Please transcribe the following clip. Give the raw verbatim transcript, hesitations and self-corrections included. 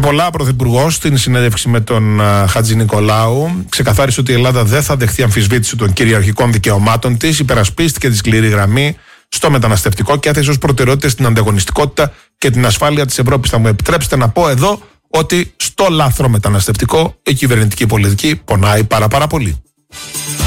πολλά πρωθυπουργός στην συνέντευξη με τον uh, Χατζη Νικολάου. Ξεκαθάρισε ότι η Ελλάδα δεν θα δεχθεί αμφισβήτηση των κυριαρχικών δικαιωμάτων της, υπερασπίστηκε τη σκληρή γραμμή στο μεταναστευτικό και έθεσε ως προτεραιότητα στην ανταγωνιστικότητα και την ασφάλεια της Ευρώπης. Θα μου επιτρέψετε να πω εδώ ότι στο λάθρο μεταναστευτικό η κυβερνητική πολιτική πονάει πάρα πάρα πολύ.